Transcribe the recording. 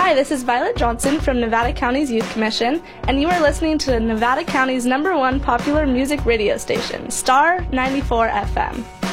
Hi, this is Violet Johnson from Nevada County's Youth Commission, and you are listening to Nevada County's #1 popular music radio station, Star 94 FM.